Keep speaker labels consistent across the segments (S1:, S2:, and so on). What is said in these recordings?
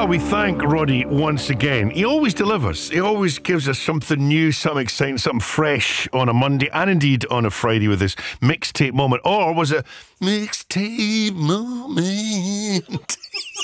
S1: Well, we thank Roddy once again. He always delivers. He always gives us something new, something exciting, something fresh on a Monday and indeed on a Friday with this mixtape moment. Or was it mixtape moment?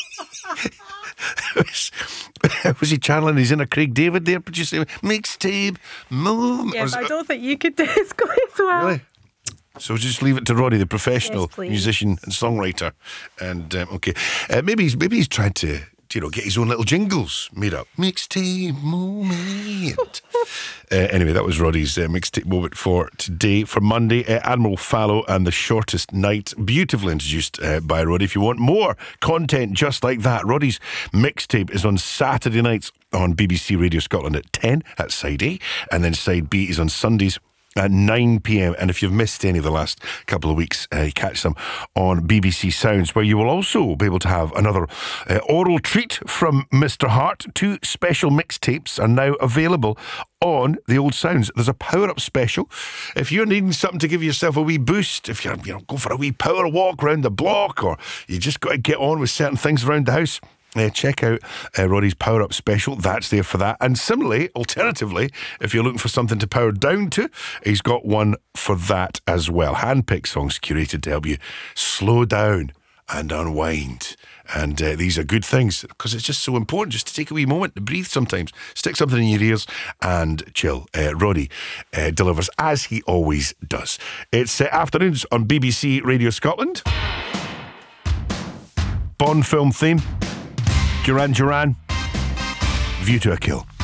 S1: Was he channeling his inner Craig David there? Producer mixtape moment.
S2: Yes, I don't think you could do it quite as well.
S1: Really? So just leave it to Roddy, the professional
S2: Yes,
S1: musician and songwriter. And okay, maybe he's tried to get his own little jingles made up. Mixtape moment. Anyway, that was Roddy's mixtape moment for today, for Monday. Admiral Fallow and the Shortest Night, beautifully introduced by Roddy. If you want more content just like that, Roddy's mixtape is on Saturday nights on BBC Radio Scotland at 10 at side A, and then side B is on Sundays at 9 p.m. And if you've missed any of the last couple of weeks, you catch them on BBC Sounds, where you will also be able to have another oral treat from Mr. Hart. 2 special mixtapes are now available on the Old Sounds. There's a power-up special. If you're needing something to give yourself a wee boost, if you're go for a wee power walk around the block, or you just got to get on with certain things around the house, check out Roddy's Power Up Special. That's there for that. And similarly, alternatively, if you're looking for something to power down to, he's got one for that as well. Handpicked songs curated to help you slow down and unwind. And these are good things, because it's just so important just to take a wee moment to breathe sometimes. Stick something in your ears and chill. Roddy delivers as he always does. It's afternoons on BBC Radio Scotland. Bond film theme. Duran Duran, View to a Kill.